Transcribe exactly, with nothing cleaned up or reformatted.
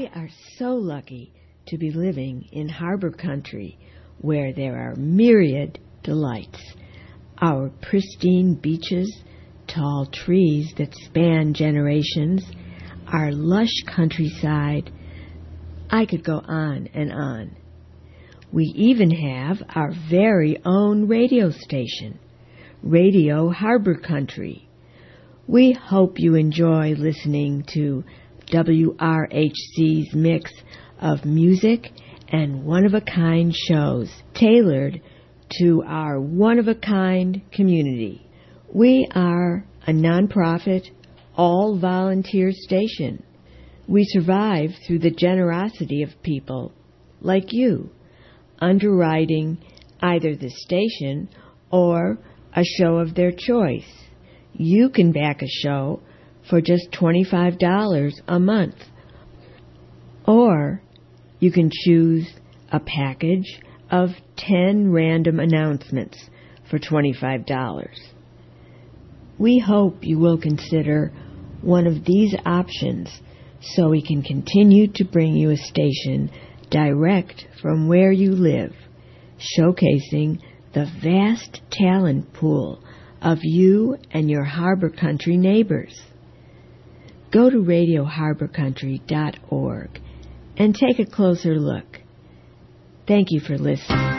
We are so lucky to be living in harbor country where there are myriad delights. Our pristine beaches, tall trees that span generations, our lush countryside. I could go on and on. We even have our very own radio station, Radio Harbor Country. We hope you enjoy listening to W R H C's mix of music and one-of-a-kind shows tailored to our one-of-a-kind community. We are a nonprofit, all-volunteer station. We survive through the generosity of people like you, underwriting either the station or a show of their choice. You can back a show for just twenty-five dollars a month, or you can choose a package of ten random announcements for twenty-five dollars. We hope you will consider one of these options so we can continue to bring you a station direct from where you live, showcasing the vast talent pool of you and your harbor country neighbors. Go to radio harbor country dot org and take a closer look. Thank you for listening.